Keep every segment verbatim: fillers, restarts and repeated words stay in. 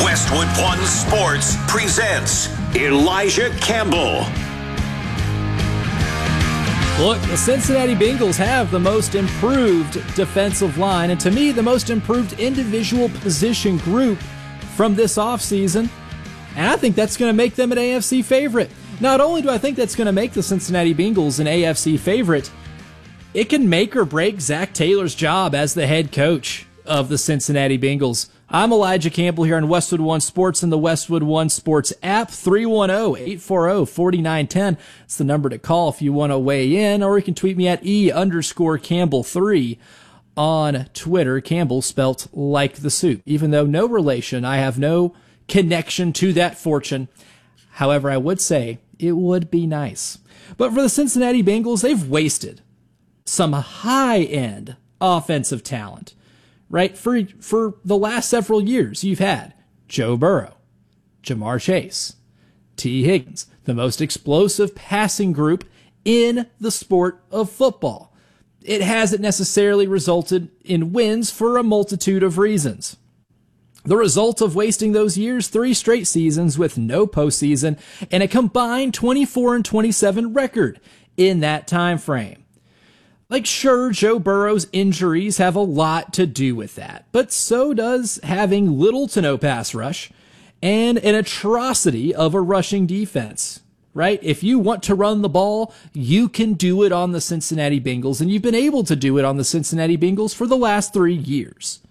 Westwood One Sports presents Elijah Campbell. Look, the Cincinnati Bengals have the most improved defensive line, and to me, the most improved individual position group from this offseason. And I think that's going to make them an A F C favorite. Not only do I think that's going to make the Cincinnati Bengals an A F C favorite, it can make or break Zach Taylor's job as the head coach of the Cincinnati Bengals. I'm Elijah Campbell here on Westwood One Sports and the Westwood One Sports app. three one zero, eight four zero, four nine one zero. It's the number to call if you want to weigh in, or you can tweet me at E underscore Campbell three on Twitter. Campbell spelt like the soup. Even though no relation, I have no connection to that fortune. However, I would say it would be nice. But for the Cincinnati Bengals, they've wasted some high-end offensive talent. Right? For for the last several years, you've had Joe Burrow, Jamar Chase, T. Higgins, the most explosive passing group in the sport of football. It hasn't necessarily resulted in wins for a multitude of reasons. The result of wasting those years, three straight seasons with no postseason and a combined twenty-four and twenty-seven record in that time frame. Like, sure, Joe Burrow's injuries have a lot to do with that, but so does having little to no pass rush and an atrocity of a rushing defense, right? If you want to run the ball, you can do it on the Cincinnati Bengals, and you've been able to do it on the Cincinnati Bengals for the last three years.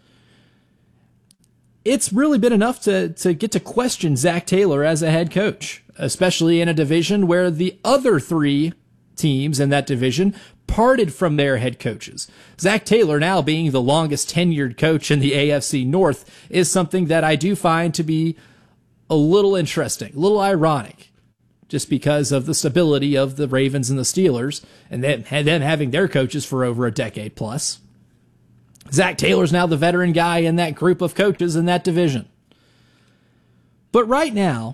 It's really been enough to, to get to question Zach Taylor as a head coach, especially in a division where the other three teams in that division parted from their head coaches. Zach Taylor now being the longest tenured coach in the A F C North is something that I do find to be a little interesting, a little ironic, just because of the stability of the Ravens and the Steelers and them, and them having their coaches for over a decade plus. Zach Taylor's now the veteran guy in that group of coaches in that division. But right now,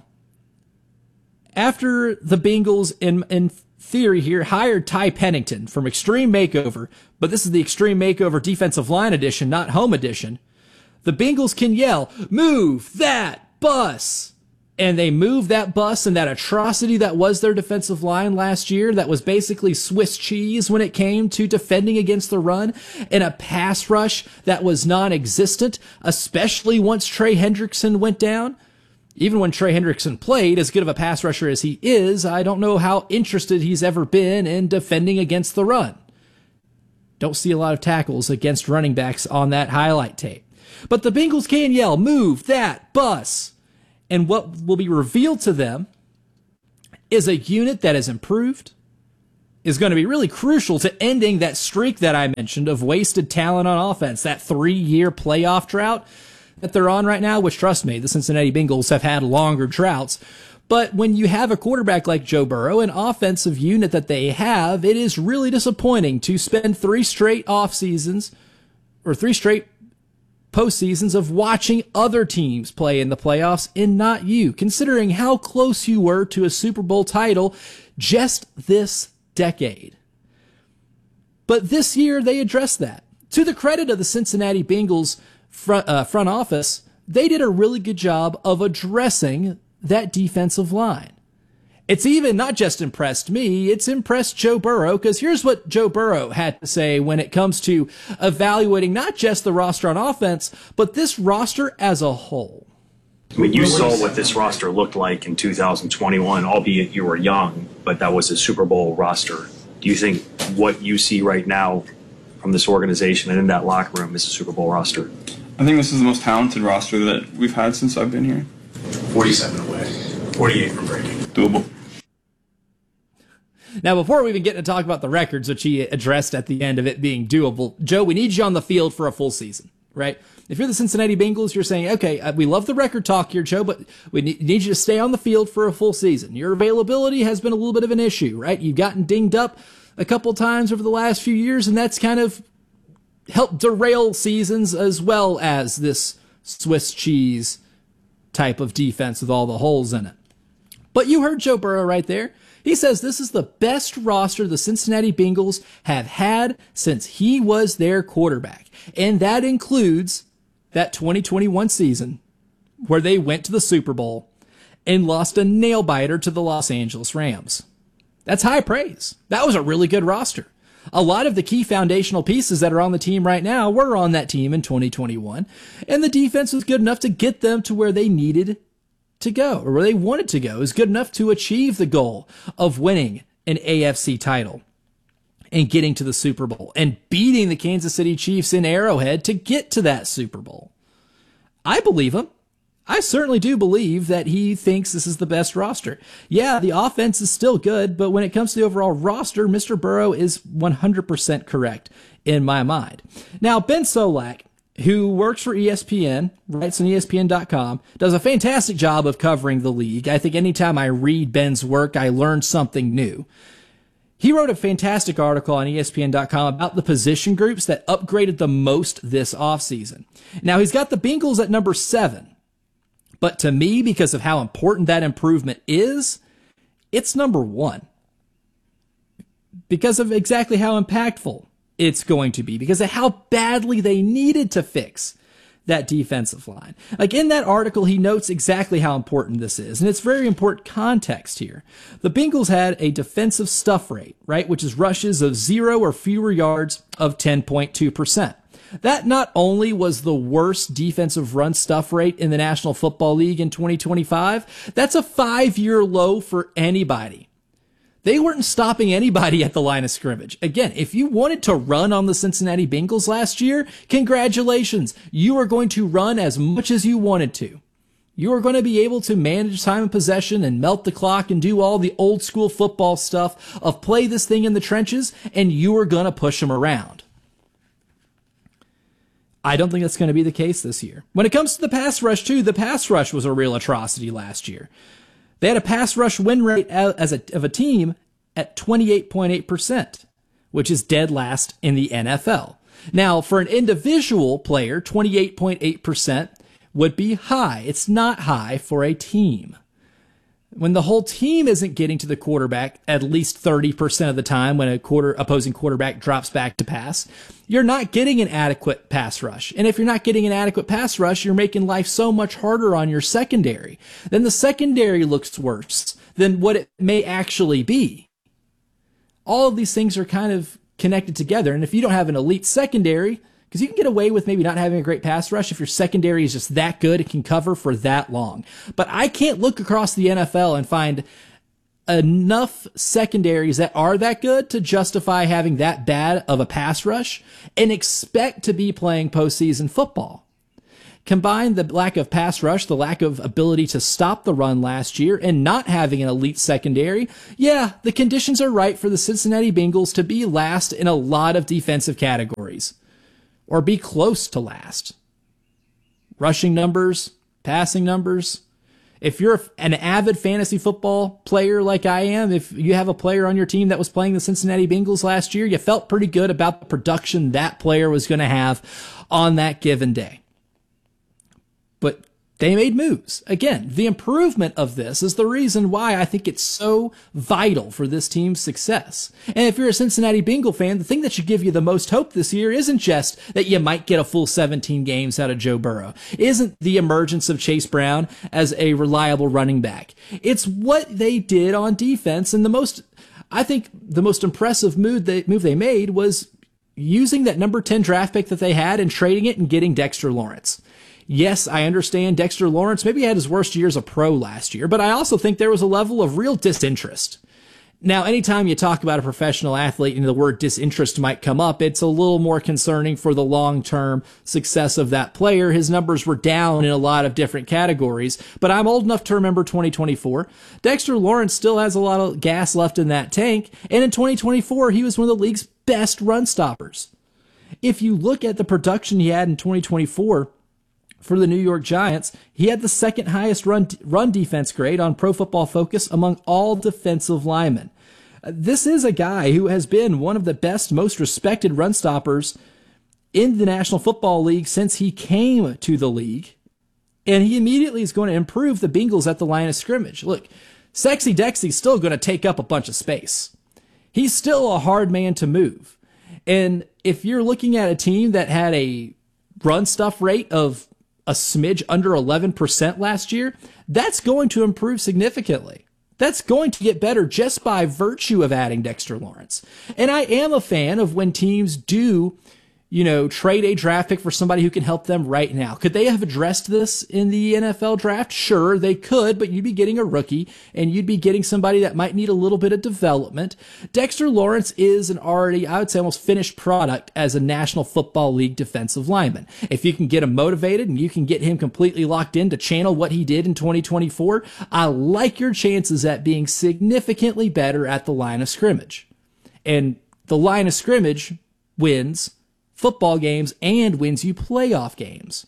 after the Bengals in, in theory here hired Ty Pennington from Extreme Makeover, but this is the Extreme Makeover Defensive Line Edition, not Home Edition, the Bengals can yell, "Move that bus!" And they move that bus, and that atrocity that was their defensive line last year, that was basically Swiss cheese when it came to defending against the run, and a pass rush that was non-existent, especially once Trey Hendrickson went down. Even when Trey Hendrickson played, as good of a pass rusher as he is, I don't know how interested he's ever been in defending against the run. Don't see a lot of tackles against running backs on that highlight tape. But the Bengals can yell, "Move that bus!" And what will be revealed to them is a unit that is improved, is going to be really crucial to ending that streak that I mentioned of wasted talent on offense, that three-year playoff drought that they're on right now, which, trust me, the Cincinnati Bengals have had longer droughts. But when you have a quarterback like Joe Burrow, an offensive unit that they have, it is really disappointing to spend three straight off seasons or three straight postseasons of watching other teams play in the playoffs and not you, considering how close you were to a Super Bowl title just this decade. But this year, they addressed that. To the credit of the Cincinnati Bengals front, uh, front office, they did a really good job of addressing that defensive line. It's even not just impressed me, it's impressed Joe Burrow, because here's what Joe Burrow had to say when it comes to evaluating not just the roster on offense, but this roster as a whole. I mean, you saw what this roster looked like in two thousand twenty-one, albeit you were young, but that was a Super Bowl roster. Do you think what you see right now from this organization and in that locker room is a Super Bowl roster? I think this is the most talented roster that we've had since I've been here. forty-seven away, forty-eight from breaking. Doable. Now, before we even get to talk about the records, which he addressed at the end of it being doable, Joe, we need you on the field for a full season, right? If you're the Cincinnati Bengals, you're saying, okay, uh, we love the record talk here, Joe, but we need, need you to stay on the field for a full season. Your availability has been a little bit of an issue, right? You've gotten dinged up a couple times over the last few years, and that's kind of helped derail seasons as well as this Swiss cheese type of defense with all the holes in it. But you heard Joe Burrow right there. He says this is the best roster the Cincinnati Bengals have had since he was their quarterback. And that includes that twenty twenty-one season where they went to the Super Bowl and lost a nail-biter to the Los Angeles Rams. That's high praise. That was a really good roster. A lot of the key foundational pieces that are on the team right now were on that team in twenty twenty-one, and the defense was good enough to get them to where they needed to go, or where they wanted to go. It was good enough to achieve the goal of winning an A F C title and getting to the Super Bowl and beating the Kansas City Chiefs in Arrowhead to get to that Super Bowl. I believe him. I certainly do believe that he thinks this is the best roster. Yeah, the offense is still good, but when it comes to the overall roster, Mister Burrow is one hundred percent correct in my mind. Now, Ben Solak, who works for E S P N, writes on E S P N dot com, does a fantastic job of covering the league. I think anytime I read Ben's work, I learn something new. He wrote a fantastic article on E S P N dot com about the position groups that upgraded the most this offseason. Now, he's got the Bengals at number seven. But to me, because of how important that improvement is, it's number one. Because of exactly how impactful it's going to be. Because of how badly they needed to fix that defensive line. Like in that article, he notes exactly how important this is. And it's very important context here. The Bengals had a defensive stuff rate, right? Which is rushes of zero or fewer yards of ten point two percent. That not only was the worst defensive run stuff rate in the National Football League in twenty twenty-five, that's a five-year low for anybody. They weren't stopping anybody at the line of scrimmage. Again, if you wanted to run on the Cincinnati Bengals last year, congratulations. You are going to run as much as you wanted to. You are going to be able to manage time of possession and melt the clock and do all the old school football stuff of play this thing in the trenches, and you are going to push them around. I don't think that's going to be the case this year. When it comes to the pass rush, too, the pass rush was a real atrocity last year. They had a pass rush win rate as a, of a team at twenty-eight point eight percent, which is dead last in the N F L. Now, for an individual player, twenty-eight point eight percent would be high. It's not high for a team. When the whole team isn't getting to the quarterback at least thirty percent of the time when a quarter opposing quarterback drops back to pass, you're not getting an adequate pass rush. And if you're not getting an adequate pass rush, you're making life so much harder on your secondary. Then the secondary looks worse than what it may actually be. All of these things are kind of connected together. And if you don't have an elite secondary, because you can get away with maybe not having a great pass rush if your secondary is just that good, it can cover for that long. But I can't look across the N F L and find enough secondaries that are that good to justify having that bad of a pass rush and expect to be playing postseason football. Combine the lack of pass rush, the lack of ability to stop the run last year, and not having an elite secondary, yeah, the conditions are right for the Cincinnati Bengals to be last in a lot of defensive categories. Or be close to last. Rushing numbers, passing numbers. If you're an avid fantasy football player like I am, if you have a player on your team that was playing the Cincinnati Bengals last year, you felt pretty good about the production that player was going to have on that given day. But they made moves. Again, the improvement of this is the reason why I think it's so vital for this team's success. And if you're a Cincinnati Bengal fan, the thing that should give you the most hope this year isn't just that you might get a full seventeen games out of Joe Burrow. Isn't the emergence of Chase Brown as a reliable running back. It's what they did on defense. And the most, I think the most impressive move they, move they made was using that number ten draft pick that they had and trading it and getting Dexter Lawrence. Yes, I understand Dexter Lawrence maybe had his worst year as a pro last year, but I also think there was a level of real disinterest. Now, anytime you talk about a professional athlete and the word disinterest might come up, it's a little more concerning for the long-term success of that player. His numbers were down in a lot of different categories, but I'm old enough to remember twenty twenty-four. Dexter Lawrence still has a lot of gas left in that tank, and in twenty twenty-four, he was one of the league's best run stoppers. If you look at the production he had in twenty twenty-four, for the New York Giants, he had the second highest run run defense grade on Pro Football Focus among all defensive linemen. This is a guy who has been one of the best, most respected run stoppers in the National Football League since he came to the league, and he immediately is going to improve the Bengals at the line of scrimmage. Look, Sexy Dexy's still going to take up a bunch of space. He's still a hard man to move. And if you're looking at a team that had a run stuff rate of a smidge under eleven percent last year, that's going to improve significantly. That's going to get better just by virtue of adding Dexter Lawrence. And I am a fan of when teams do, you know, trade a draft pick for somebody who can help them right now. Could they have addressed this in the N F L draft? Sure, they could, but you'd be getting a rookie and you'd be getting somebody that might need a little bit of development. Dexter Lawrence is an already, I would say, almost finished product as a National Football League defensive lineman. If you can get him motivated and you can get him completely locked in to channel what he did in twenty twenty-four, I like your chances at being significantly better at the line of scrimmage. And the line of scrimmage wins football games and wins you playoff games.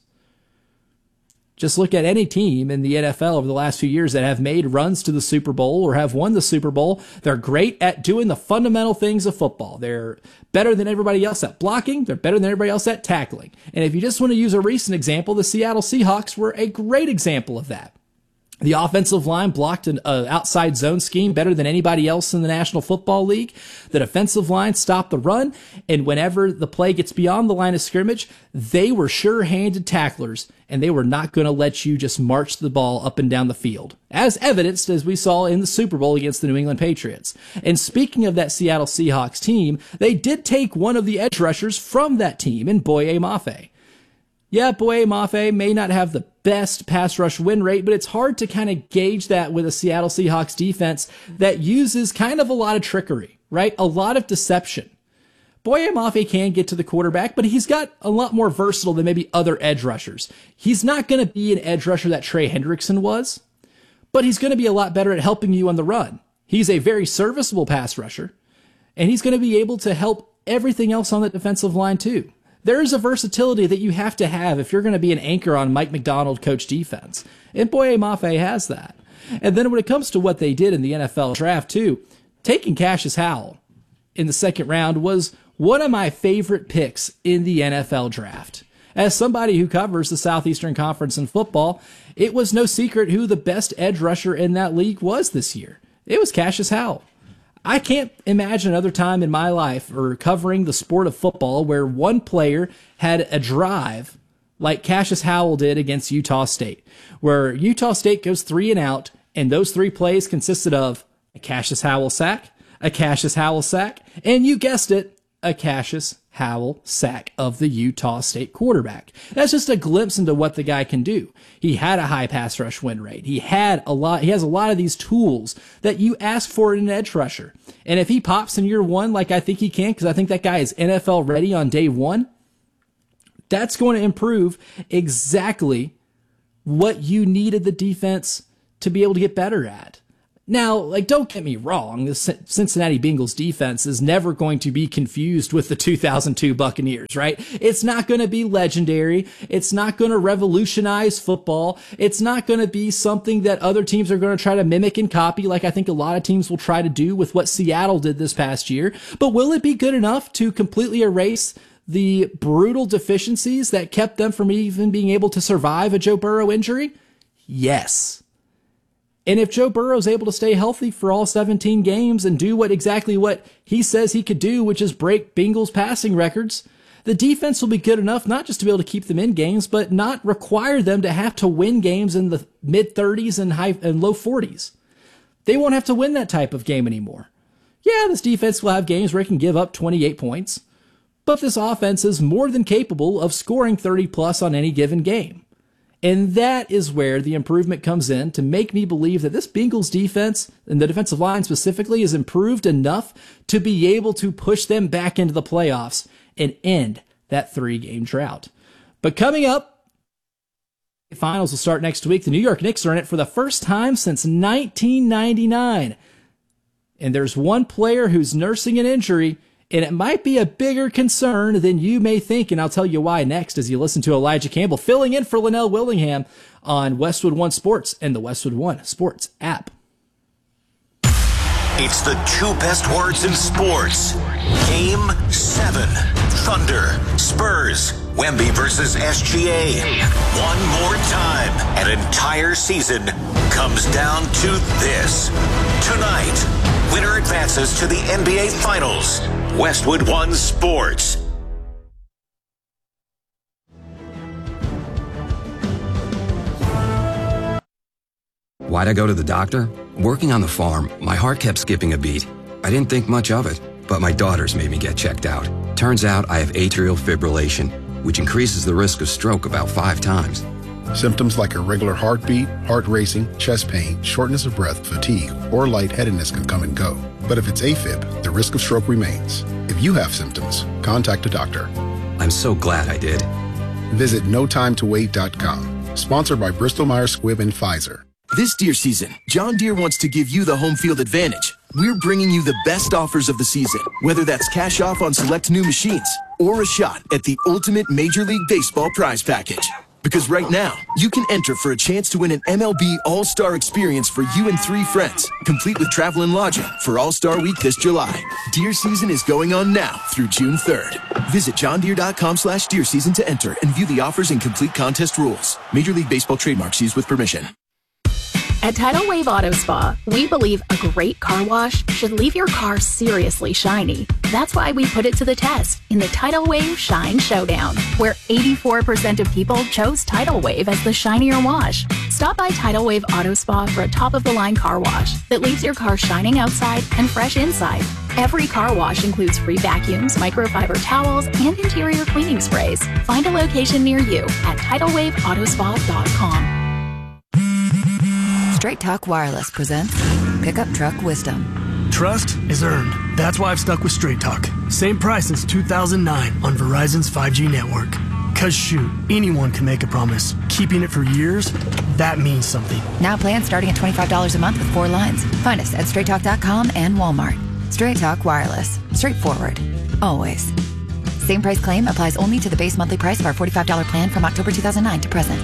Just look at any team in the N F L over the last few years that have made runs to the Super Bowl or have won the Super Bowl. They're great at doing the fundamental things of football. They're better than everybody else at blocking. They're better than everybody else at tackling. And if you just want to use a recent example, the Seattle Seahawks were a great example of that. The offensive line blocked an uh, outside zone scheme better than anybody else in the National Football League. The defensive line stopped the run, and whenever the play gets beyond the line of scrimmage, they were sure-handed tacklers, and they were not going to let you just march the ball up and down the field, as evidenced as we saw in the Super Bowl against the New England Patriots. And speaking of that Seattle Seahawks team, they did take one of the edge rushers from that team in Boye Mafe. Yeah, Boye Mafe may not have the best pass rush win rate, but it's hard to kind of gauge that with a Seattle Seahawks defense that uses kind of a lot of trickery, right? A lot of deception. Boye Mafe can get to the quarterback, but he's got a lot more versatile than maybe other edge rushers. He's not going to be an edge rusher that Trey Hendrickson was, but he's going to be a lot better at helping you on the run. He's a very serviceable pass rusher, and he's going to be able to help everything else on the defensive line too. There is a versatility that you have to have if you're going to be an anchor on Mike McDonald coach defense. And Boye Mafe has that. And then when it comes to what they did in the N F L draft too, taking Cassius Howell in the second round was one of my favorite picks in the N F L draft. As somebody who covers the Southeastern Conference in football, it was no secret who the best edge rusher in that league was this year. It was Cassius Howell. I can't imagine another time in my life or covering the sport of football where one player had a drive like Cassius Howell did against Utah State, where Utah State goes three and out, and those three plays consisted of a Cassius Howell sack, a Cassius Howell sack, and you guessed it, a Cassius Howell sack of the Utah State quarterback. That's just a glimpse into what the guy can do. He had a high pass rush win rate. He had a lot, he has a lot of these tools that you ask for in an edge rusher. And if he pops in year one, like I think he can, because I think that guy is N F L ready on day one, that's going to improve exactly what you needed the defense to be able to get better at. Now, like, don't get me wrong, the Cincinnati Bengals defense is never going to be confused with the two thousand two Buccaneers, right? It's not going to be legendary. It's not going to revolutionize football. It's not going to be something that other teams are going to try to mimic and copy, like I think a lot of teams will try to do with what Seattle did this past year. But will it be good enough to completely erase the brutal deficiencies that kept them from even being able to survive a Joe Burrow injury? Yes. And if Joe Burrow is able to stay healthy for all seventeen games and do what exactly what he says he could do, which is break Bengals passing records, the defense will be good enough not just to be able to keep them in games, but not require them to have to win games in the mid thirties and high and low forties. They won't have to win that type of game anymore. Yeah, this defense will have games where it can give up twenty-eight points, but this offense is more than capable of scoring thirty plus on any given game. And that is where the improvement comes in to make me believe that this Bengals defense, and the defensive line specifically, is improved enough to be able to push them back into the playoffs and end that three-game drought. But coming up, the finals will start next week. The New York Knicks are in it for the first time since nineteen ninety-nine. And there's one player who's nursing an injury, and it might be a bigger concern than you may think, and I'll tell you why next as you listen to Elijah Campbell filling in for Linnell Willingham on Westwood One Sports and the Westwood One Sports app. It's the two best words in sports. Game seven. Thunder, Spurs, Wemby versus S G A. One more time. An entire season comes down to this. Tonight, winner advances to the N B A Finals. Westwood One Sports. Why'd I go to the doctor? Working on the farm, my heart kept skipping a beat. I didn't think much of it, but my daughters made me get checked out. Turns out I have atrial fibrillation, which increases the risk of stroke about five times. Symptoms like irregular heartbeat, heart racing, chest pain, shortness of breath, fatigue, or lightheadedness can come and go. But if it's AFib, the risk of stroke remains. If you have symptoms, contact a doctor. I'm so glad I did. Visit no time to wait dot com. Sponsored by Bristol-Myers Squibb and Pfizer. This Deere season, John Deere wants to give you the home field advantage. We're bringing you the best offers of the season, whether that's cash off on select new machines or a shot at the ultimate Major League Baseball prize package. Because right now, you can enter for a chance to win an M L B All-Star experience for you and three friends, complete with travel and lodging for All-Star Week this July. Deer season is going on now through June third. Visit johndeere.com slash deer season to enter and view the offers and complete contest rules. Major League Baseball trademarks used with permission. At Tidal Wave Auto Spa, we believe a great car wash should leave your car seriously shiny. That's why we put it to the test in the Tidal Wave Shine Showdown, where eighty-four percent of people chose Tidal Wave as the shinier wash. Stop by Tidal Wave Auto Spa for a top-of-the-line car wash that leaves your car shining outside and fresh inside. Every car wash includes free vacuums, microfiber towels, and interior cleaning sprays. Find a location near you at tidal wave auto spa dot com. Straight Talk Wireless presents Pickup Truck Wisdom. Trust is earned. That's why I've stuck with Straight Talk. Same price since two thousand nine on Verizon's five G network. Cause shoot, anyone can make a promise. Keeping it for years, that means something. Now plans starting at twenty-five dollars a month with four lines. Find us at straight talk dot com and Walmart. Straight Talk Wireless. Straightforward. Always. Same price claim applies only to the base monthly price of our forty-five dollars plan from October two thousand nine to present.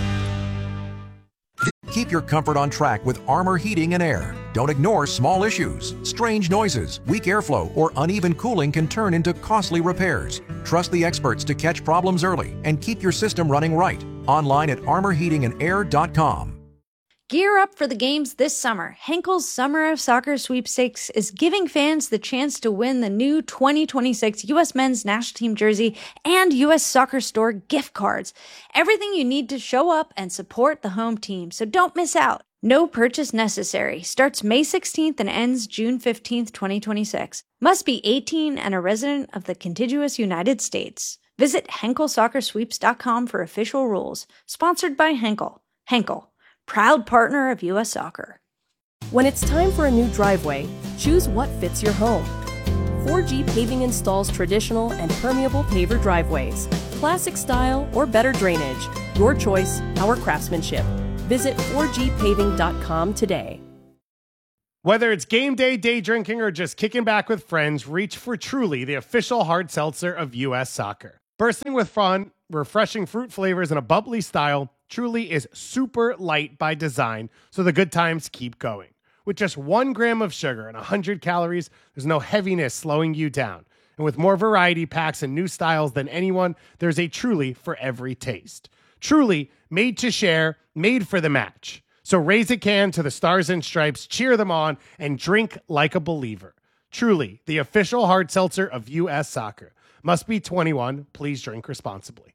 Keep your comfort on track with Armor Heating and Air. Don't ignore small issues. Strange noises, weak airflow, or uneven cooling can turn into costly repairs. Trust the experts to catch problems early and keep your system running right. Online at armor heating and air dot com. Gear up for the games this summer. Henkel's Summer of Soccer Sweepstakes is giving fans the chance to win the new twenty twenty-six U S Men's National Team jersey and U S Soccer Store gift cards. Everything you need to show up and support the home team, so don't miss out. No purchase necessary. Starts May sixteenth and ends June fifteenth, twenty twenty-six. Must be eighteen and a resident of the contiguous United States. Visit henkel soccer sweeps dot com for official rules. Sponsored by Henkel. Henkel, proud partner of U S Soccer. When it's time for a new driveway, choose what fits your home. four G Paving installs traditional and permeable paver driveways, classic style or better drainage. Your choice, our craftsmanship. Visit four G paving dot com today. Whether it's game day, day drinking, or just kicking back with friends, reach for Truly, the official hard seltzer of U S Soccer. Bursting with fun, refreshing fruit flavors, and a bubbly style, Truly is super light by design, so the good times keep going. With just one gram of sugar and one hundred calories, there's no heaviness slowing you down. And with more variety packs and new styles than anyone, there's a Truly for every taste. Truly, made to share, made for the match. So raise a can to the Stars and Stripes, cheer them on, and drink like a believer. Truly, the official hard seltzer of U S Soccer. Must be twenty-one. Please drink responsibly.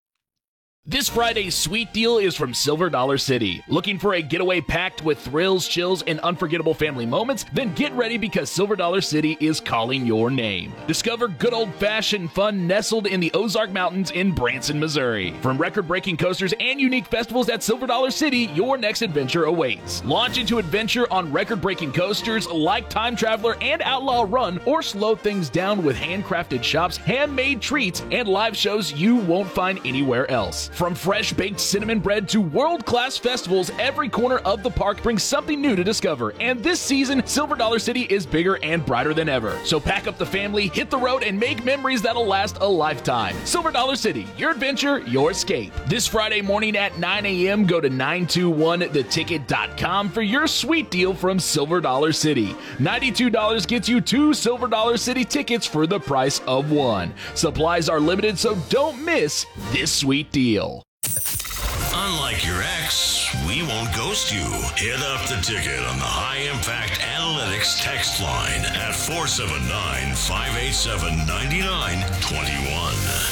This Friday's sweet deal is from Silver Dollar City. Looking for a getaway packed with thrills, chills, and unforgettable family moments? Then get ready because Silver Dollar City is calling your name. Discover good old-fashioned fun nestled in the Ozark Mountains in Branson, Missouri. From record-breaking coasters and unique festivals at Silver Dollar City, your next adventure awaits. Launch into adventure on record-breaking coasters like Time Traveler and Outlaw Run, or slow things down with handcrafted shops, handmade treats, and live shows you won't find anywhere else. From fresh-baked cinnamon bread to world-class festivals, every corner of the park brings something new to discover. And this season, Silver Dollar City is bigger and brighter than ever. So pack up the family, hit the road, and make memories that'll last a lifetime. Silver Dollar City, your adventure, your escape. This Friday morning at nine a.m., go to nine two one the ticket dot com for your sweet deal from Silver Dollar City. ninety-two dollars gets you two Silver Dollar City tickets for the price of one. Supplies are limited, so don't miss this sweet deal. Unlike your ex, we won't ghost you. Hit up the ticket on the High Impact Analytics text line at four seven nine, five eight seven, nine nine two one.